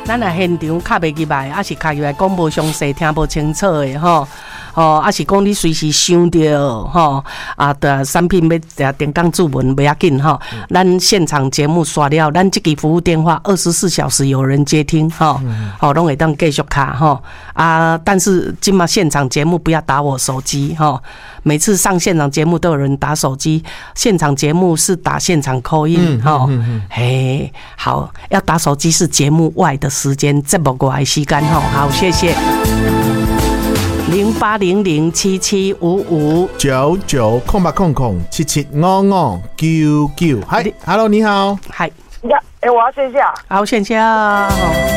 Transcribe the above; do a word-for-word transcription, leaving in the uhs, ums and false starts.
咱来现场卡袂入来，还是卡入来讲无详细，听无清楚的吼。哦，还是讲你随时想到吼啊的产品要电讲注文不要紧吼，咱现场节目刷了，咱这个服务电话二十四小时有人接听吼，好，拢会当继续卡吼啊。但是今嘛现场节目不要打我手机吼，每次上现场节目都有人打手机，现场节目是打现场call in吼，嘿，好，要打手机是节目外的时间，节目外的时间吼，好，谢谢。零八零零七七五五九九空八空空七七五五九九，嗨 ，Hello， 你好， 嗨， 哎，我要线下， 好，线下。